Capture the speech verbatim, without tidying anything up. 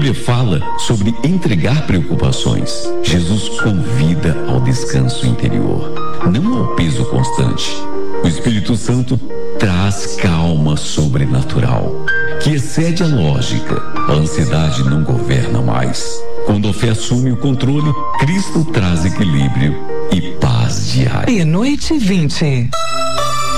Bíblia fala sobre entregar preocupações. Jesus convida ao descanso interior, não ao peso constante. O Espírito Santo traz calma sobrenatural, que excede a lógica. A ansiedade não governa mais. Quando a fé assume o controle, Cristo traz equilíbrio e paz diária. Meia-noite e vinte.